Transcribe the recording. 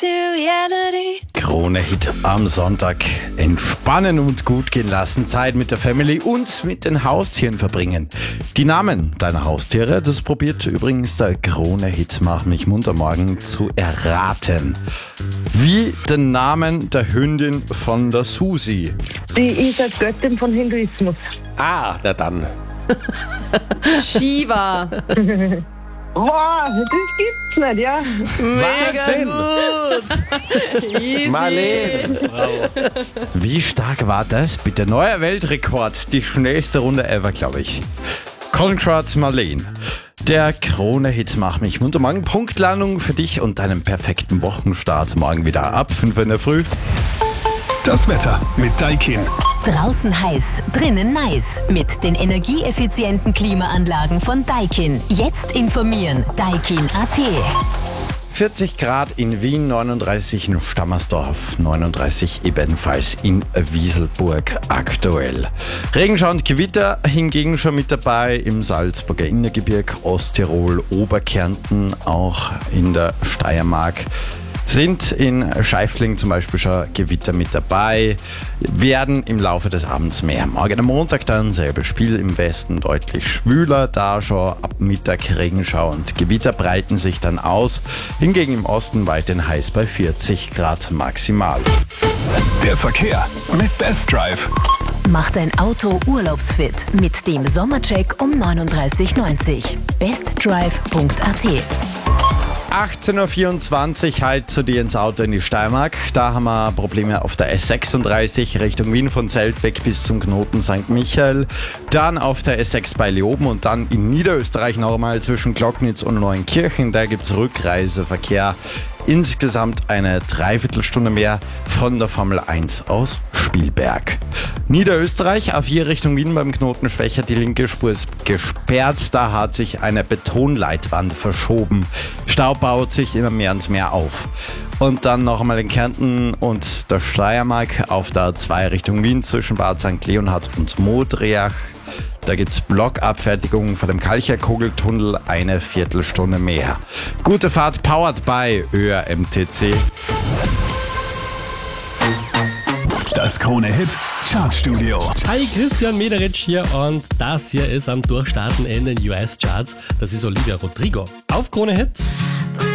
Krone-Hit am Sonntag. Entspannen und gut gehen lassen, Zeit mit der Family und mit den Haustieren verbringen. Die Namen deiner Haustiere, das probiert übrigens der Krone-Hit Mach mich munter morgen zu erraten. Wie den Namen der Hündin von der Susi. Die ist eine Göttin von Hinduismus. Ah, na dann. Shiva. Wow, das gibt's nicht, ja. Wahnsinn! Gut. Easy. Marlene! Wie stark war das? Bitte neuer Weltrekord. Die schnellste Runde ever, glaube ich. Conrad Marlene. Der Krone-Hit Mach mich munter morgen. Punktlandung für dich und deinen perfekten Wochenstart. Morgen wieder ab 5 in der Früh. Das Wetter mit Daikin. Draußen heiß, drinnen nice. Mit den energieeffizienten Klimaanlagen von Daikin. Jetzt informieren. Daikin.at. 40 Grad in Wien, 39 in Stammersdorf, 39 ebenfalls in Wieselburg aktuell. Regenschau und Gewitter hingegen schon mit dabei im Salzburger Innergebirg, Osttirol, Oberkärnten, auch in der Steiermark. Sind in Scheifling zum Beispiel schon Gewitter mit dabei, werden im Laufe des Abends mehr. Morgen am Montag dann selbes Spiel, im Westen deutlich schwüler, da schon ab Mittag Regenschau und Gewitter breiten sich dann aus. Hingegen im Osten weiterhin heiß bei 40 Grad maximal. Der Verkehr mit Best Drive. Mach dein Auto urlaubsfit mit dem Sommercheck um 39,90. bestdrive.at. 18.24 Uhr, halt zu dir ins Auto in die Steiermark. Da haben wir Probleme auf der S36 Richtung Wien von Zeltweg bis zum Knoten St. Michael. Dann auf der S6 bei Leoben und dann in Niederösterreich nochmal zwischen Glocknitz und Neuenkirchen. Da gibt es Rückreiseverkehr. Insgesamt eine Dreiviertelstunde mehr von der Formel 1 aus Spielberg. Niederösterreich, A4 Richtung Wien beim Knoten Schwächer, die linke Spur ist gesperrt. Da hat sich eine Betonleitwand verschoben. Stau baut sich immer mehr und mehr auf. Und dann noch einmal in Kärnten und der Steiermark auf der A2 Richtung Wien zwischen Bad St. Leonhard und Modriach. Da gibt es Blockabfertigung von dem Kalcherkugeltunnel, eine Viertelstunde mehr. Gute Fahrt, powered by ÖRMTC. Das Krone-Hit Chartstudio. Hi, Christian Mederitsch hier und das hier ist am Durchstarten in den US-Charts. Das ist Olivia Rodrigo. Auf Krone Hit.